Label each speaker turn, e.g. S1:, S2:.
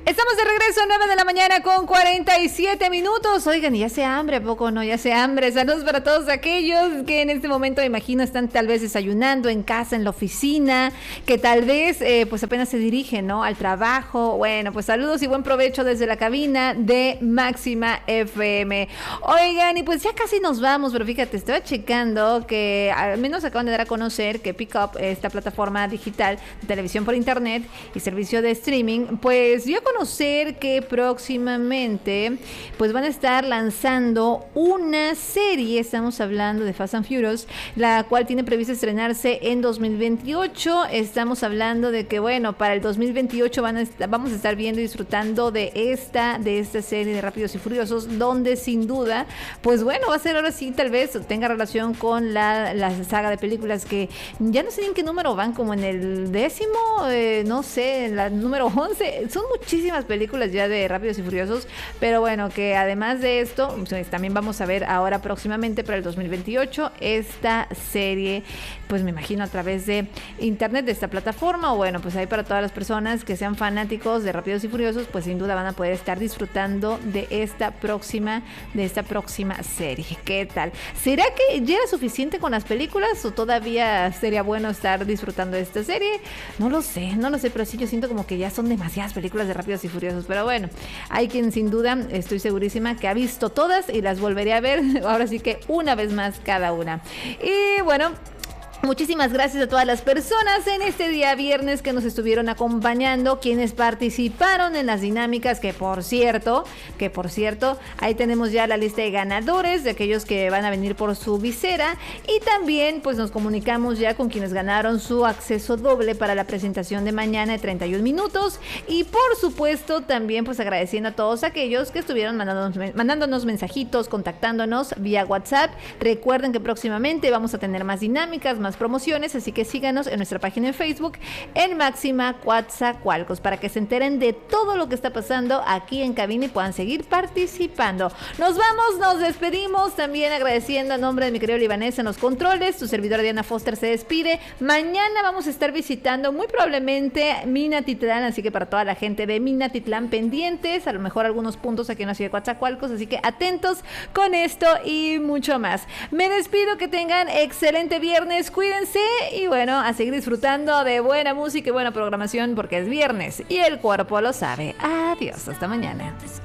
S1: Estamos de regreso a 9 de la mañana con 47 minutos. Oigan, y ya se hambre, ¿a poco no? Ya se hambre. Saludos para todos aquellos que en este momento, me imagino, están tal vez desayunando en casa, en la oficina, que tal vez pues apenas se dirigen, ¿no?, al trabajo. Bueno, pues saludos y buen provecho desde la cabina de Máxima FM. Oigan, y pues ya casi nos vamos, pero fíjate, estaba checando que al menos acaban de dar a conocer que Pickup, esta plataforma digital de televisión por internet y servicio de streaming, pues dio a conocer que próximamente pues van a estar lanzando una serie. Estamos hablando de Fast and Furious, la cual tiene previsto estrenarse en 2028. Estamos hablando de que, bueno, para el 2028 vamos a estar viendo y disfrutando de esta serie de Rápidos y Furiosos, donde sin duda, pues bueno, va a ser ahora sí, tal vez tenga relación con la saga de películas que ya no sé en qué número van, como en el 10º, no sé, en la número 11. Son muchísimas películas ya de Rápidos y Furiosos, pero bueno, que además de esto, pues también vamos a ver ahora próximamente para el 2028 esta serie, pues me imagino a través de internet, de esta plataforma, o bueno, pues ahí para todas las personas que sean fanáticos de Rápidos y Furiosos, pues sin duda van a poder estar disfrutando de esta próxima serie. ¿Qué tal? ¿Será que ya era suficiente con las películas o todavía sería bueno estar disfrutando de esta serie? No lo sé, pero sí yo siento como que ya son demasiadas películas de Rápidos y Furiosos, pero bueno, hay quien sin duda, estoy segurísima que ha visto todas y las volveré a ver, ahora sí que una vez más cada una. Y bueno, muchísimas gracias a todas las personas en este día viernes que nos estuvieron acompañando, quienes participaron en las dinámicas, que por cierto, ahí tenemos ya la lista de ganadores, de aquellos que van a venir por su visera, y también pues nos comunicamos ya con quienes ganaron su acceso doble para la presentación de mañana de 31 minutos, y por supuesto también pues agradeciendo a todos aquellos que estuvieron mandándonos mensajitos, contactándonos vía WhatsApp. Recuerden que próximamente vamos a tener más dinámicas, más promociones, así que síganos en nuestra página de Facebook en Máxima Coatzacoalcos para que se enteren de todo lo que está pasando aquí en cabina y puedan seguir participando. Nos vamos, nos despedimos, también agradeciendo a nombre de mi querido libanés en los controles. Tu servidora Diana Foster se despide. Mañana vamos a estar visitando muy probablemente Minatitlán, así que para toda la gente de Minatitlán pendientes, a lo mejor algunos puntos aquí en la ciudad de Coatzacoalcos, así que atentos con esto y mucho más. Me despido, que tengan excelente viernes, cuídense y bueno, a seguir disfrutando de buena música y buena programación porque es viernes y el cuerpo lo sabe. Adiós, hasta mañana.